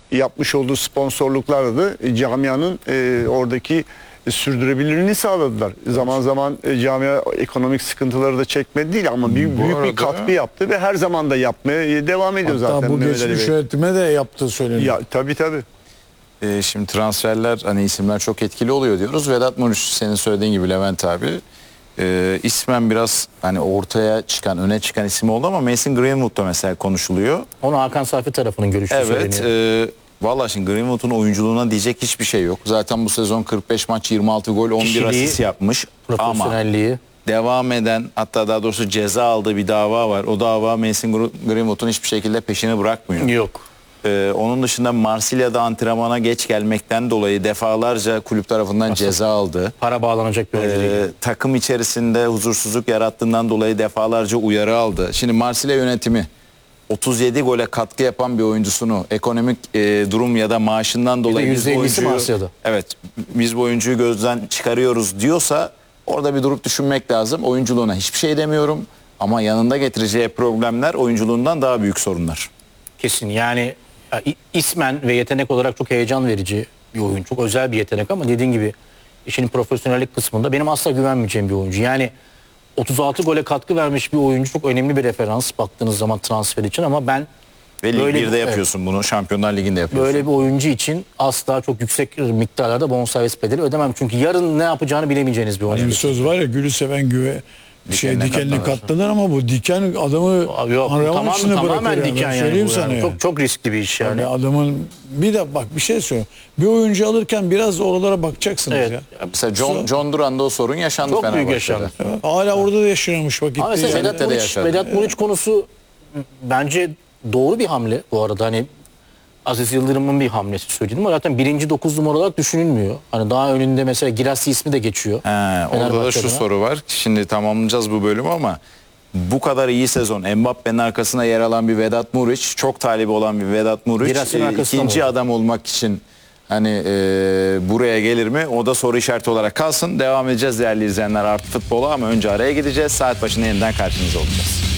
yapmış olduğu sponsorluklarla da camianın oradaki sürdürebilirliğini sağladılar. Zaman zaman camia ekonomik sıkıntıları da çekmedi değil ama büyük bir katkı yaptı ve her zaman da yapmaya devam ediyor Hatta zaten. bu geçmiş yönetime de yaptığı söyleniyor. Ya tabii. Şimdi transferler hani isimler çok etkili oluyor diyoruz. Vedat Muriç senin söylediğin gibi Levent abi ismen biraz hani ortaya çıkan, öne çıkan isim oldu ama Mason Greenwood'da mesela konuşuluyor. Onu Hakan Safi tarafının görüşü söyleniyor. Evet. Vallahi şimdi Greenwood'un oyunculuğuna diyecek hiçbir şey yok. Zaten bu sezon 45 maç 26 gol 11 Kişiliği, asist yapmış. Profesyonelliği. Ama devam eden hatta daha doğrusu ceza aldığı bir dava var. O dava Mason Greenwood'un hiçbir şekilde peşini bırakmıyor. Yok. Onun dışında Marsilya'da antrenmana geç gelmekten dolayı defalarca kulüp tarafından ceza aldı. Para bağlanacak bir oyuncu değil. Takım içerisinde huzursuzluk yarattığından dolayı defalarca uyarı aldı. Şimdi Marsilya yönetimi 37 gole katkı yapan bir oyuncusunu ekonomik durum ya da maaşından dolayı biz bu oyuncuyu, evet, biz bu oyuncuyu gözden çıkarıyoruz diyorsa orada bir durup düşünmek lazım. Oyunculuğuna hiçbir şey demiyorum ama yanında getireceği problemler oyunculuğundan daha büyük sorunlar. Kesin yani ismen ve yetenek olarak çok heyecan verici bir oyun. Çok özel bir yetenek ama dediğin gibi işin profesyonellik kısmında benim asla güvenmeyeceğim bir oyuncu. Yani 36 gole katkı vermiş bir oyuncu çok önemli bir referans baktığınız zaman transfer için ama ben ve Lig 1'de yapıyorsun bunu, Şampiyonlar Ligi'nde yapıyorsun. Böyle bir oyuncu için asla çok yüksek miktarlarda bonservis bedeli ödemem. Çünkü yarın ne yapacağını bilemeyeceğiniz bir oyuncu. Bir söz var ya, gülü seven dikenli katlanır ama bu diken adamı arabanın içine bırakır. Diken söyleyeyim sana. Yani. Çok riskli bir iş yani. Adamın bir de bak bir şey söyleyeyim. Bir oyuncu alırken biraz oralara bakacaksınız ya. Mesela John Duran'da o sorun yaşandı Çok büyük yaşandı. Hala orada da yaşanmış vakit. Ama mesela Vedat Muriç konusu bence doğru bir hamle bu arada. Hani Aziz Yıldırım'ın bir hamlesi söyledim ama zaten birinci 9 numara olarak düşünülmüyor. Hani daha önünde mesela Girassi ismi de geçiyor. Orada da şu soru var. Şimdi tamamlayacağız bu bölümü ama bu kadar iyi sezon Mbappe'nin arkasına yer alan bir Vedat Muriç, çok talibi olan bir Vedat Muriç ikinci adam olmak için hani buraya gelir mi? O da soru işareti olarak kalsın. Devam edeceğiz değerli izleyenler Artı Futbol'a ama önce araya gideceğiz. Saat başında yeniden karşınızda olacağız.